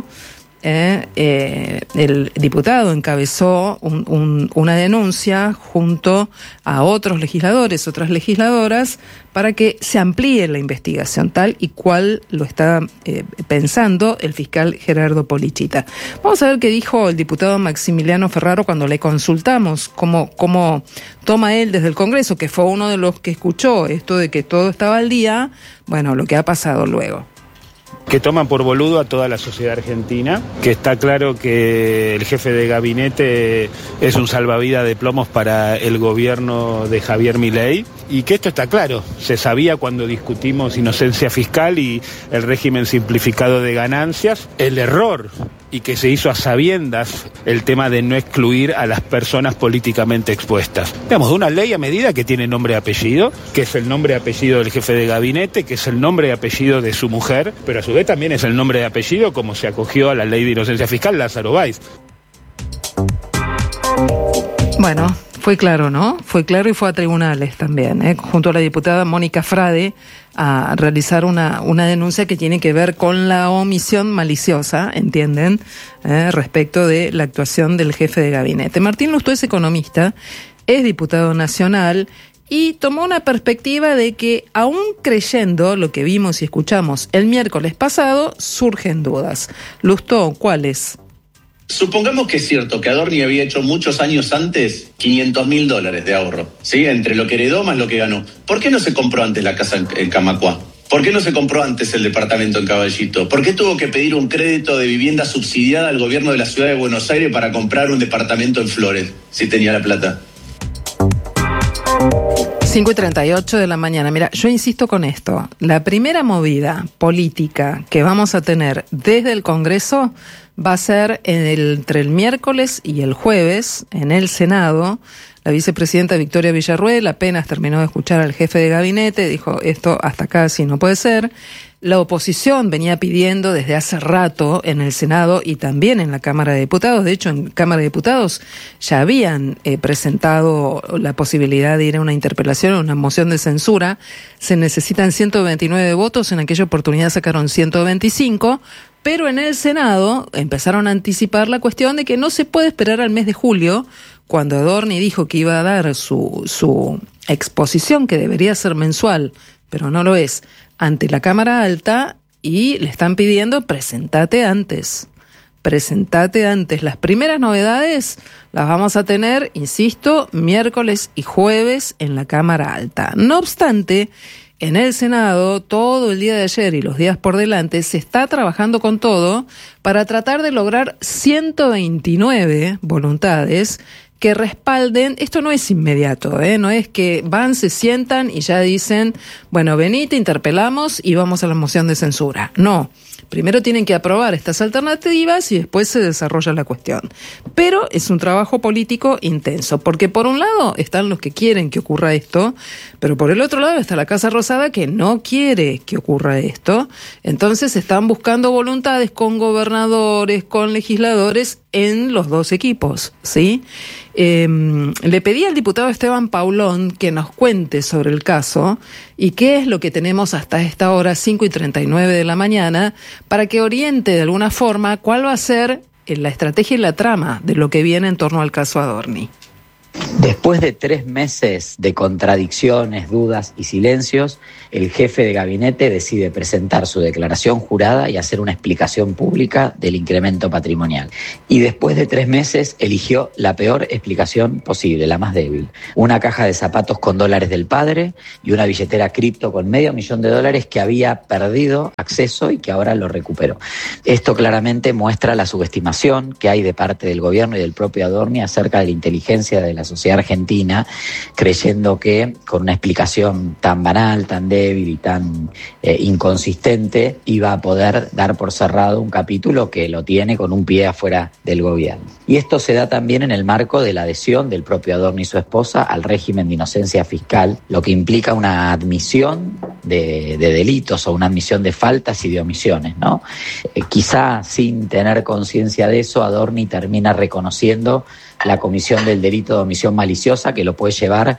S1: el diputado encabezó una denuncia junto a otros legisladores, otras legisladoras, para que se amplíe la investigación tal y cual lo está pensando el fiscal Gerardo Polichita. Vamos a ver qué dijo el diputado Maximiliano Ferraro cuando le consultamos cómo toma él desde el Congreso, que fue uno de los que escuchó esto de que todo estaba al día, bueno, lo que ha pasado luego.
S10: Que toman por boludo a toda la sociedad argentina, que está claro que el jefe de gabinete es un salvavidas de plomos para el gobierno de Javier Milei, y que esto está claro, se sabía cuando discutimos inocencia fiscal y el régimen simplificado de ganancias, el error y que se hizo a sabiendas el tema de no excluir a las personas políticamente expuestas. Digamos, de una ley a medida que tiene nombre y apellido, que es el nombre y apellido del jefe de gabinete, que es el nombre y apellido de su mujer, pero a su vez también es el nombre y apellido como se acogió a la ley de inocencia fiscal Lázaro Báez.
S1: Bueno, fue claro, ¿no? Fue claro y fue a tribunales también, junto a la diputada Mónica Frade, a realizar una denuncia que tiene que ver con la omisión maliciosa, ¿entienden?, respecto de la actuación del jefe de gabinete. Martín Lustó es economista, es diputado nacional y tomó una perspectiva de que, aún creyendo lo que vimos y escuchamos el miércoles pasado, surgen dudas. Lustó, ¿cuáles?
S11: Supongamos que es cierto que Adorni había hecho muchos años antes $500.000 de ahorro, ¿sí? Entre lo que heredó más lo que ganó. ¿Por qué no se compró antes la casa en Camacuá? ¿Por qué no se compró antes el departamento en Caballito? ¿Por qué tuvo que pedir un crédito de vivienda subsidiada al gobierno de la ciudad de Buenos Aires para comprar un departamento en Flores, si tenía la plata?
S1: 5:38 de la mañana. Mira, yo insisto con esto. La primera movida política que vamos a tener desde el Congreso va a ser entre el miércoles y el jueves en el Senado. La vicepresidenta Victoria Villarruel apenas terminó de escuchar al jefe de gabinete, dijo esto hasta acá sí no puede ser. La oposición venía pidiendo desde hace rato en el Senado y también en la Cámara de Diputados. De hecho, en Cámara de Diputados ya habían presentado la posibilidad de ir a una interpelación, a una moción de censura. Se necesitan 129 votos, en aquella oportunidad sacaron 125, pero en el Senado empezaron a anticipar la cuestión de que no se puede esperar al mes de julio, cuando Adorni dijo que iba a dar su exposición, que debería ser mensual, pero no lo es, ante la Cámara Alta, y le están pidiendo presentate antes. Las primeras novedades las vamos a tener, insisto, miércoles y jueves en la Cámara Alta. No obstante, en el Senado, todo el día de ayer y los días por delante, se está trabajando con todo para tratar de lograr 129 voluntades que respalden. Esto no es inmediato, no es que van, se sientan y ya dicen, bueno, vení, te interpelamos y vamos a la moción de censura. No. Primero tienen que aprobar estas alternativas y después se desarrolla la cuestión. Pero es un trabajo político intenso, porque por un lado están los que quieren que ocurra esto, pero por el otro lado está la Casa Rosada que no quiere que ocurra esto. Entonces están buscando voluntades con gobernadores, con legisladores en los dos equipos, ¿sí? Le pedí al diputado Esteban Paulón que nos cuente sobre el caso y qué es lo que tenemos hasta esta hora, 5:39 de la mañana, para que oriente de alguna forma cuál va a ser la estrategia y la trama de lo que viene en torno al caso Adorni.
S12: Después de 3 meses de contradicciones, dudas y silencios, el jefe de gabinete decide presentar su declaración jurada y hacer una explicación pública del incremento patrimonial. Y después de 3 meses eligió la peor explicación posible, la más débil. Una caja de zapatos con dólares del padre y una billetera cripto con $500,000 que había perdido acceso y que ahora lo recuperó. Esto claramente muestra la subestimación que hay de parte del gobierno y del propio Adorni acerca de la inteligencia de la sociedad argentina, creyendo que con una explicación tan banal, tan débil y tan inconsistente iba a poder dar por cerrado un capítulo que lo tiene con un pie afuera del gobierno. Y esto se da también en el marco de la adhesión del propio Adorni y su esposa al régimen de inocencia fiscal, lo que implica una admisión de delitos o una admisión de faltas y de omisiones, ¿no? Quizá sin tener conciencia de eso, Adorni termina reconociendo la comisión del delito de omisión maliciosa, que lo puede llevar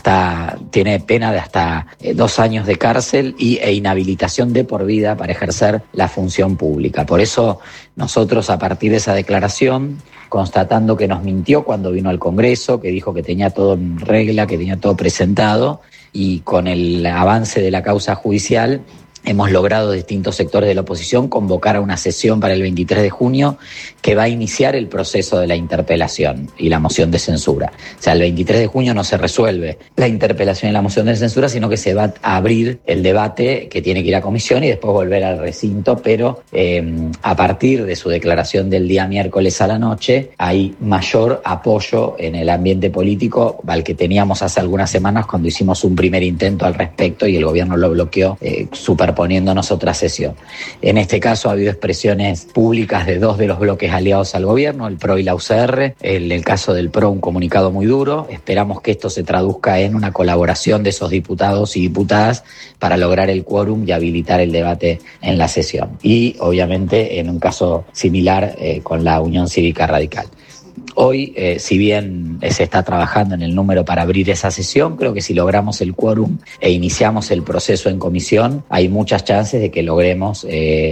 S12: tiene pena de hasta 2 años de cárcel e inhabilitación de por vida para ejercer la función pública. Por eso nosotros, a partir de esa declaración, constatando que nos mintió cuando vino al Congreso, que dijo que tenía todo en regla, que tenía todo presentado, y con el avance de la causa judicial, hemos logrado distintos sectores de la oposición convocar a una sesión para el 23 de junio que va a iniciar el proceso de la interpelación y la moción de censura. O sea, el 23 de junio no se resuelve la interpelación y la moción de censura, sino que se va a abrir el debate que tiene que ir a comisión y después volver al recinto, pero a partir de su declaración del día miércoles a la noche hay mayor apoyo en el ambiente político al que teníamos hace algunas semanas cuando hicimos un primer intento al respecto y el gobierno lo bloqueó superponiéndonos otra sesión. En este caso ha habido expresiones públicas de 2 de los bloques aliados al gobierno, el PRO y la UCR. En el caso del PRO, un comunicado muy duro. Esperamos que esto se traduzca en una colaboración de esos diputados y diputadas para lograr el quórum y habilitar el debate en la sesión. Y, obviamente, en un caso similar con la Unión Cívica Radical. Hoy, si bien se está trabajando en el número para abrir esa sesión, creo que si logramos el quórum e iniciamos el proceso en comisión, hay muchas chances de que logremos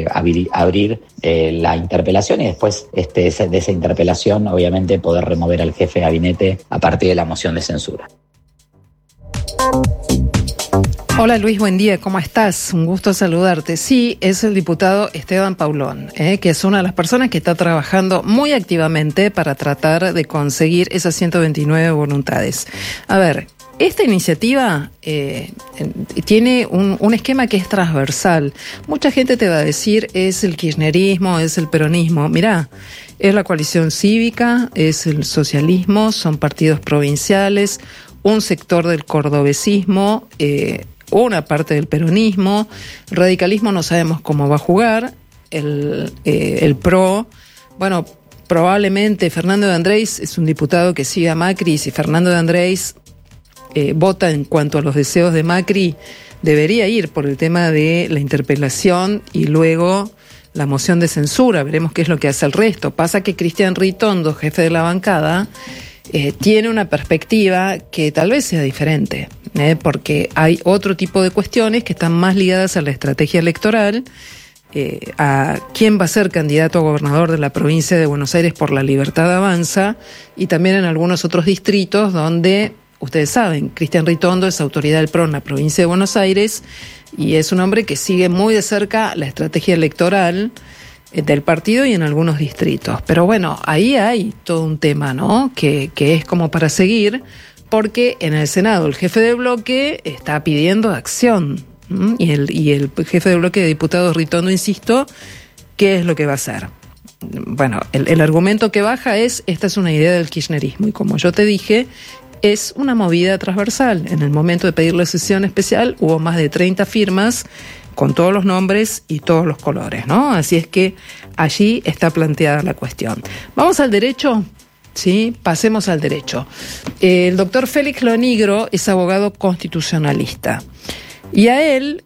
S12: abrir la interpelación y después de esa interpelación, obviamente, poder remover al jefe de gabinete a partir de la moción de censura.
S1: Hola Luis, buen día, ¿cómo estás? Un gusto saludarte. Sí, es el diputado Esteban Paulón, que es una de las personas que está trabajando muy activamente para tratar de conseguir esas 129 voluntades. A ver, esta iniciativa tiene un esquema que es transversal. Mucha gente te va a decir, es el kirchnerismo, es el peronismo. Mirá, es la coalición cívica, es el socialismo, son partidos provinciales, un sector del cordobesismo, una parte del peronismo. El radicalismo no sabemos cómo va a jugar. El PRO, bueno, probablemente Fernando de Andrés es un diputado que sigue a Macri, y si Fernando de Andrés vota en cuanto a los deseos de Macri, debería ir por el tema de la interpelación y luego la moción de censura. Veremos qué es lo que hace el resto. Pasa que Cristian Ritondo, jefe de la bancada, tiene una perspectiva que tal vez sea diferente, porque hay otro tipo de cuestiones que están más ligadas a la estrategia electoral, a quién va a ser candidato a gobernador de la provincia de Buenos Aires por La Libertad Avanza, y también en algunos otros distritos donde, ustedes saben, Cristian Ritondo es autoridad del PRO en la provincia de Buenos Aires y es un hombre que sigue muy de cerca la estrategia electoral del partido y en algunos distritos. Pero bueno, ahí hay todo un tema, ¿no? Que es como para seguir, porque en el Senado el jefe de bloque está pidiendo acción. Y el jefe de bloque de diputados Ritondo, insisto, ¿qué es lo que va a hacer? bueno, el argumento que baja es, esta es una idea del kirchnerismo, y como yo te dije, es una movida transversal. En el momento de pedir la sesión especial hubo más de 30 firmas con todos los nombres y todos los colores, ¿no? Así es que allí está planteada la cuestión. ¿Vamos al derecho? Sí, pasemos al derecho. El doctor Félix Lonigro es abogado constitucionalista. Y a él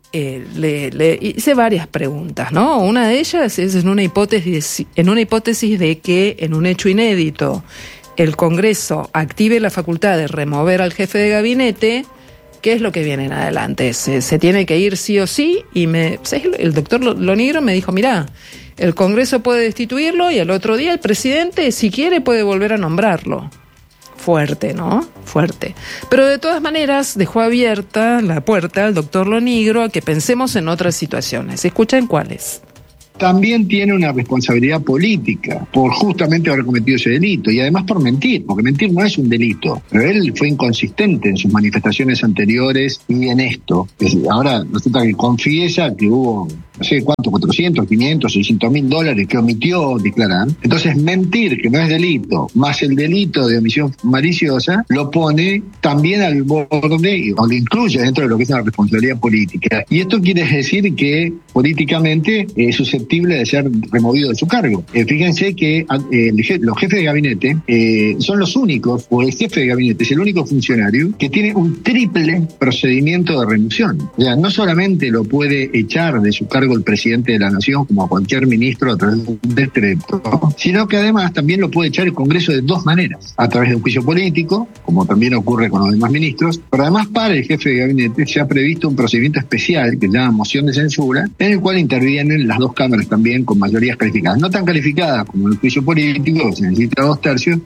S1: le hice varias preguntas, ¿no? Una de ellas es en una hipótesis de que en un hecho inédito el Congreso active la facultad de remover al jefe de gabinete. ¿Qué es lo que viene en adelante? ¿Se tiene que ir sí o sí? Y el doctor Lonigro me dijo, mirá, el Congreso puede destituirlo y al otro día el presidente, si quiere, puede volver a nombrarlo. Fuerte, ¿no? Fuerte. Pero de todas maneras dejó abierta la puerta al doctor Lonigro a que pensemos en otras situaciones. ¿Escuchan cuáles?
S13: También tiene una responsabilidad política por justamente haber cometido ese delito y además por mentir, porque mentir no es un delito, pero él fue inconsistente en sus manifestaciones anteriores y en esto. Ahora resulta que confiesa que hubo, no sé cuánto, 400, 500, $600,000 que omitió declarar. Entonces mentir, que no es delito, más el delito de omisión maliciosa, lo pone también al borde o lo incluye dentro de lo que es la responsabilidad política. Y esto quiere decir que políticamente es susceptible de ser removido de su cargo. Fíjense que los jefes de gabinete son los únicos, o el jefe de gabinete es el único funcionario que tiene un triple procedimiento de remoción. O sea, no solamente lo puede echar de su cargo el presidente de la Nación, como a cualquier ministro a través de un decreto, sino que además también lo puede echar el Congreso de dos maneras, a través de un juicio político, como también ocurre con los demás ministros, pero además para el jefe de gabinete se ha previsto un procedimiento especial que se llama moción de censura, en el cual intervienen las dos cámaras también con mayorías calificadas, no tan calificadas como el juicio político, se necesita 2/3.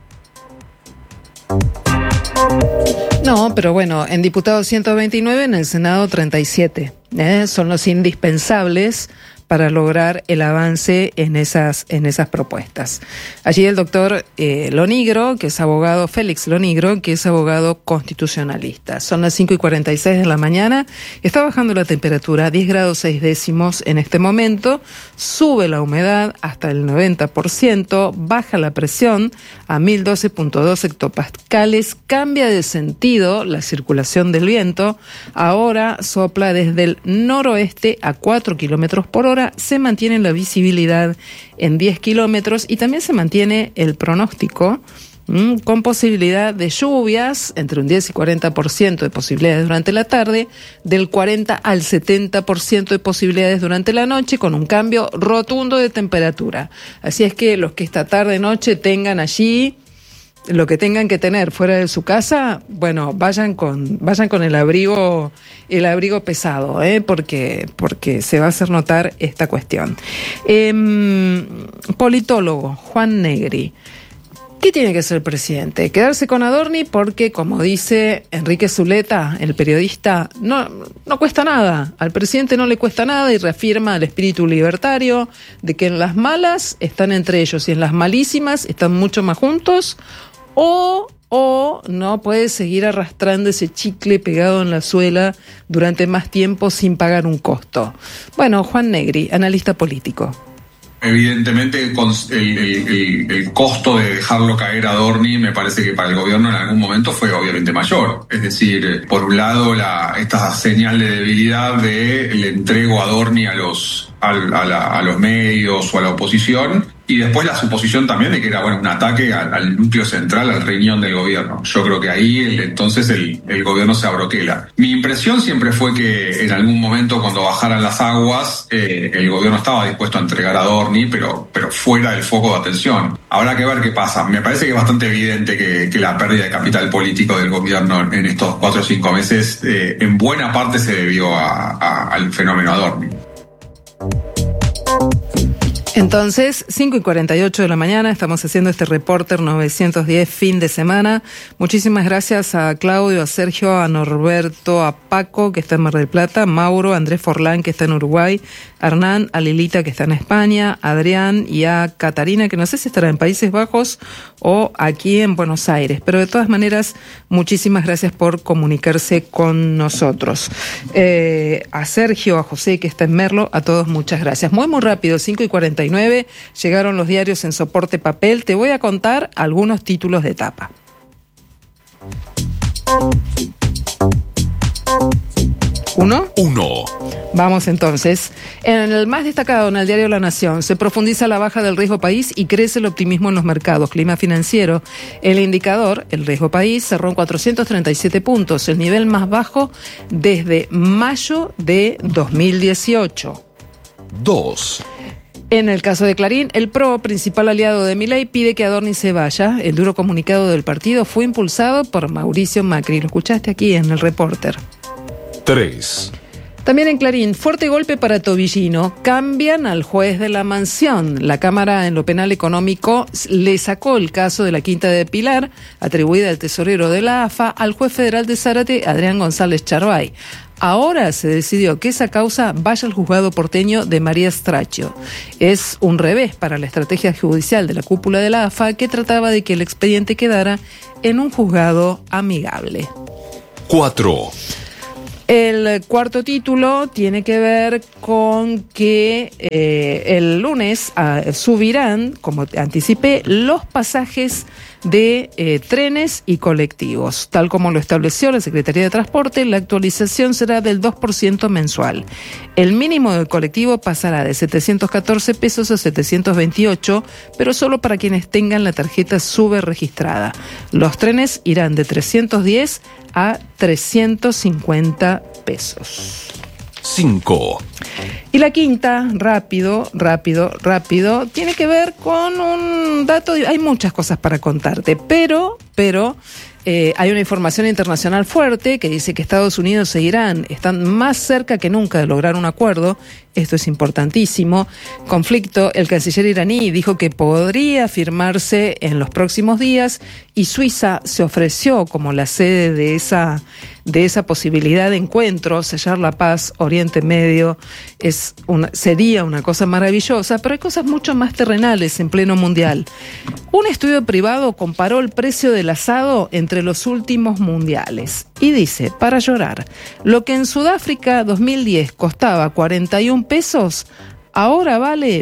S1: No, pero bueno, en diputados 129, en el Senado 37. Son los indispensables para lograr el avance en esas propuestas. Allí el doctor Lonigro, que es abogado, Félix Lonigro, que es abogado constitucionalista. Son las 5:46 de la mañana, está bajando la temperatura, 10 grados 6 décimos en este momento, sube la humedad hasta el 90%, baja la presión a 1012.2 hectopascales, cambia de sentido la circulación del viento, ahora sopla desde el noroeste a 4 kilómetros por hora, se mantiene la visibilidad en 10 kilómetros y también se mantiene el pronóstico con posibilidad de lluvias entre un 10 y 40% de posibilidades durante la tarde, del 40 al 70% de posibilidades durante la noche, con un cambio rotundo de temperatura. Así es que los que esta tarde-noche tengan allí lo que tengan que tener fuera de su casa, bueno, vayan con el abrigo pesado, porque se va a hacer notar esta cuestión. Politólogo Juan Negri. ¿Qué tiene que hacer el presidente? Quedarse con Adorni porque, como dice Enrique Zuleta, el periodista, no cuesta nada. Al presidente no le cuesta nada y reafirma el espíritu libertario de que en las malas están entre ellos y en las malísimas están mucho más juntos. O no puede seguir arrastrando ese chicle pegado en la suela durante más tiempo sin pagar un costo. Bueno, Juan Negri, analista político.
S14: Evidentemente el costo de dejarlo caer a Adorni me parece que para el gobierno en algún momento fue obviamente mayor. Es decir, por un lado esta señal de debilidad de el entrego a Adorni a los medios o a la oposición, y después la suposición también de que era un ataque al núcleo central, al riñón del gobierno. Yo creo que ahí entonces el gobierno se abroquela. Mi impresión siempre fue que en algún momento cuando bajaran las aguas el gobierno estaba dispuesto a entregar a Adorni, pero fuera del foco de atención. Habrá que ver qué pasa. Me parece que es bastante evidente que la pérdida de capital político del gobierno en estos 4 o 5 meses en buena parte se debió al fenómeno Adorni.
S1: Entonces, 5:48 de la mañana, estamos haciendo este Reporter 910 fin de semana. Muchísimas gracias a Claudio, a Sergio, a Norberto, a Paco, que está en Mar del Plata, Mauro, a Andrés Forlán, que está en Uruguay, a Hernán, a Lilita, que está en España, a Adrián y a Catarina, que no sé si estará en Países Bajos o aquí en Buenos Aires. Pero de todas maneras, muchísimas gracias por comunicarse con nosotros. A Sergio, a José, que está en Merlo, a todos muchas gracias. Muy rápido, 5:49. 1989 llegaron los diarios en soporte papel. Te voy a contar algunos títulos de tapa. ¿Uno? Vamos entonces. En el más destacado, en el diario La Nación, se profundiza la baja del riesgo país y crece el optimismo en los mercados. Clima financiero. El indicador, el riesgo país, cerró en 437 puntos, el nivel más bajo desde mayo de 2018.
S3: 2.
S1: En el caso de Clarín, el PRO, principal aliado de Milei, pide que Adorni se vaya. El duro comunicado del partido fue impulsado por Mauricio Macri. Lo escuchaste aquí en el Reporter.
S3: 3.
S1: También en Clarín, fuerte golpe para Tobillino. Cambian al juez de la mansión. La Cámara en lo penal económico le sacó el caso de la Quinta de Pilar, atribuida al tesorero de la AFA, al juez federal de Zárate, Adrián González Charbay. Ahora se decidió que esa causa vaya al juzgado porteño de María Stracchio. Es un revés para la estrategia judicial de la cúpula de la AFA, que trataba de que el expediente quedara en un juzgado amigable.
S3: 4.
S1: El cuarto título tiene que ver con que el lunes subirán, como anticipé, los pasajes de trenes y colectivos. Tal como lo estableció la Secretaría de Transporte, la actualización será del 2% mensual. El mínimo del colectivo pasará de 714 pesos a 728, pero solo para quienes tengan la tarjeta SUBE registrada. Los trenes irán de 310 a 350 pesos.
S3: 5.
S1: Y la quinta, rápido, tiene que ver con un dato. Hay muchas cosas para contarte, pero hay una información internacional fuerte que dice que Estados Unidos e Irán están más cerca que nunca de lograr un acuerdo. Esto es importantísimo. Conflicto, el canciller iraní dijo que podría firmarse en los próximos días y Suiza se ofreció como la sede de esa posibilidad de encuentro. Sellar la paz, Oriente Medio, sería una cosa maravillosa, pero hay cosas mucho más terrenales en pleno mundial. Un estudio privado comparó el precio del asado entre los últimos mundiales y dice, para llorar, lo que en Sudáfrica 2010 costaba 41 pesos, ahora vale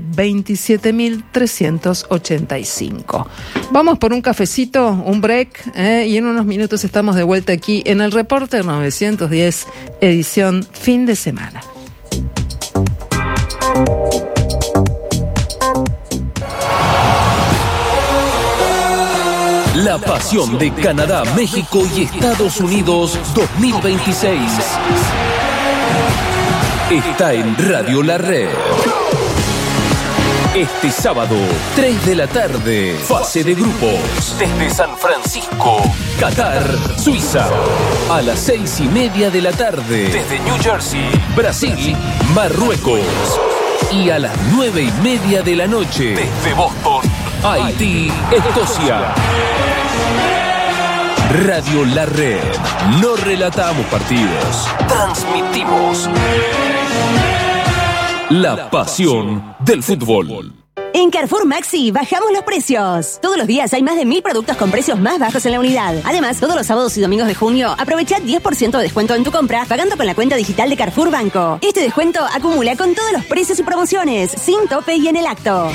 S1: 27.385. Vamos por un cafecito, un break, y en unos minutos estamos de vuelta aquí en el Reporter 910, edición fin de semana.
S3: La pasión de Canadá, México y Estados Unidos 2026 está en Radio La Red. Este sábado, 3 de la tarde, fase de grupos. Desde San Francisco, Qatar, Suiza. A las 6:30 de la tarde, desde New Jersey, Brasil, Marruecos. Y a las 9:30 de la noche, desde Boston, Haití, Escocia. Radio La Red. No relatamos partidos, transmitimos la pasión del fútbol.
S15: En Carrefour Maxi bajamos los precios. Todos los días hay más de 1000 productos con precios más bajos en la unidad. Además, todos los sábados y domingos de junio, aprovecha 10% de descuento en tu compra pagando con la cuenta digital de Carrefour Banco. Este descuento acumula con todos los precios y promociones, sin tope y en el acto.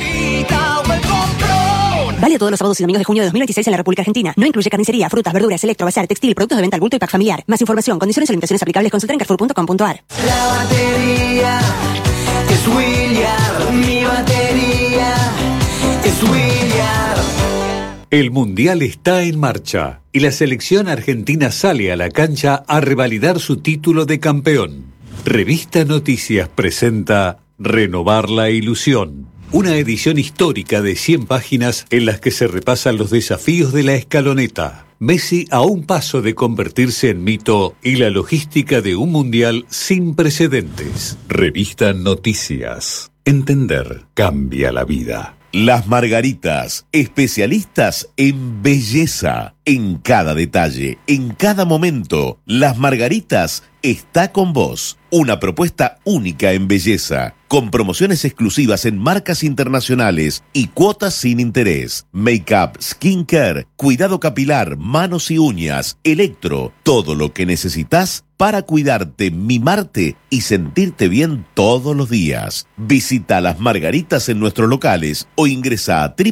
S15: Vale todos los sábados y domingos de junio de 2026 en la República Argentina. No incluye carnicería, frutas, verduras, electro, bazar, textil, productos de venta al bulto y pack familiar. Más información, condiciones y limitaciones aplicables, consulta en carrefour.com.ar.
S16: La batería es William, mi batería es William.
S17: El Mundial está en marcha y la selección argentina sale a la cancha a revalidar su título de campeón. Revista Noticias presenta Renovar la Ilusión. Una edición histórica de 100 páginas en las que se repasan los desafíos de la escaloneta. Messi a un paso de convertirse en mito y la logística de un mundial sin precedentes. Revista Noticias. Entender cambia la vida.
S18: Las Margaritas, especialistas en belleza, en cada detalle, en cada momento. Las Margaritas está con vos. Una propuesta única en belleza, con promociones exclusivas en marcas internacionales y cuotas sin interés. Make-up, skincare, cuidado capilar, manos y uñas, electro, todo lo que necesitas para cuidarte, mimarte y sentirte bien todos los días. Visita Las Margaritas en nuestros locales o ingresa a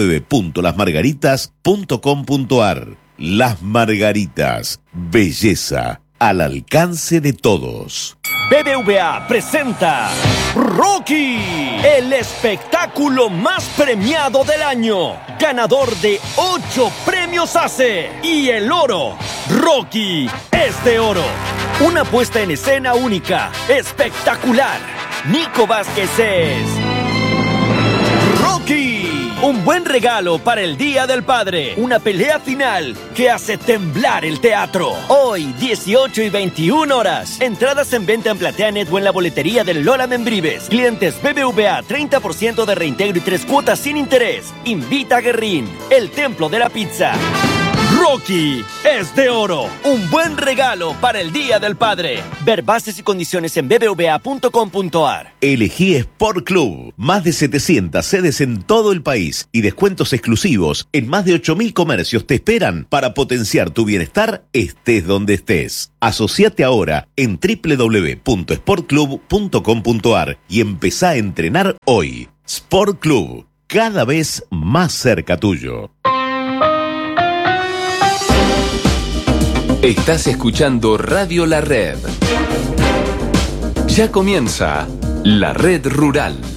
S18: www.lasmargaritas.com.ar. Las Margaritas, belleza al alcance de todos.
S19: BBVA presenta Rocky, el espectáculo más premiado del año, ganador de 8 premios ACE y el oro. Rocky es de oro. Una puesta en escena única, espectacular. Nico Vázquez es Rocky. Un buen regalo para el Día del Padre. Una pelea final que hace temblar el teatro. Hoy, 18 y 21 horas. Entradas en venta en PlateaNet o en la boletería del Lola Membrives. Clientes BBVA, 30% de reintegro y 3 cuotas sin interés. Invita a Guerrín, el templo de la pizza. Rocky es de oro. Un buen regalo para el Día del Padre. Ver bases y condiciones en bbva.com.ar.
S18: Elegí Sport Club. Más de 700 sedes en todo el país y descuentos exclusivos en más de 8.000 comercios te esperan para potenciar tu bienestar estés donde estés. Asociate ahora en www.sportclub.com.ar y empezá a entrenar hoy. Sport Club, cada vez más cerca tuyo.
S3: Estás escuchando Radio La Red. Ya comienza La Red Rural.